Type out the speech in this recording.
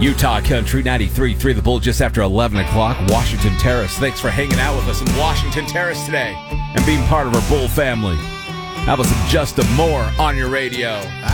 Utah Country 93.3 The Bull just after 11 o'clock, Washington Terrace. Thanks for hanging out with us in Washington Terrace today and being part of our Bull family. How about some Just a More on your radio?